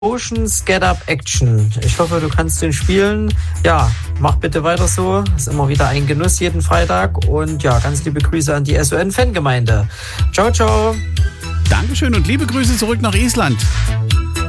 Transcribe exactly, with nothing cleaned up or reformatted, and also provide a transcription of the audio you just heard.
Oceans Get Up Action. Ich hoffe, du kannst den spielen. Ja, mach bitte weiter so. Ist immer wieder ein Genuss jeden Freitag. Und ja, ganz liebe Grüße an die S O N-Fangemeinde. Ciao, ciao. Dankeschön und liebe Grüße zurück nach Island.